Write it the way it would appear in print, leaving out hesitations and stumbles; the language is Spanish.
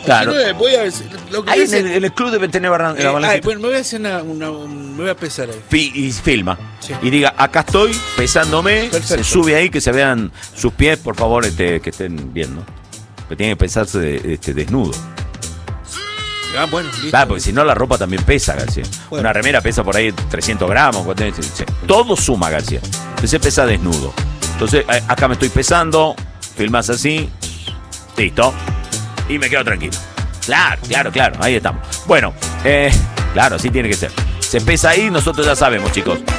Claro. Si no, voy a lo que Ahí voy a en el club deben tener la balancita. bueno, me voy a hacer me voy a pesar ahí. Y filma. Sí. Y diga, acá estoy pesándome. Perfecto. Se sube ahí, que se vean sus pies, por favor, que estén bien, ¿no? Que tiene que pesarse desnudo. Bueno, listo. Claro, porque si no la ropa también pesa, García. Bueno. Una remera pesa por ahí 300 gramos. Todo suma, García. Entonces pesa desnudo. Entonces acá me estoy pesando, filmas así, listo. Y me quedo tranquilo. Claro, ahí estamos. Bueno, claro, así tiene que ser. Se pesa ahí, nosotros ya sabemos, chicos.